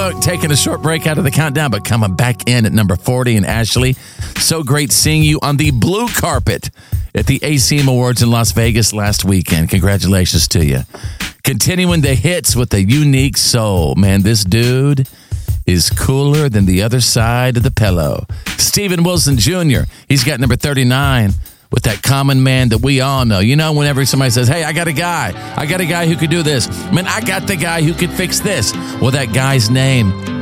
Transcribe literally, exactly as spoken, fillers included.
Look, taking a short break out of the countdown, but coming back in at number forty. And Ashley, so great seeing you on the blue carpet at the A C M Awards in Las Vegas last weekend. Congratulations to you. Continuing the hits with a unique soul. Man, this dude is cooler than the other side of the pillow. Steven Wilson Junior He's got number thirty-nine with that common man that we all know. You know, whenever somebody says, hey, I got a guy. I got a guy who could do this. Man, I got the guy who could fix this. Well, that guy's name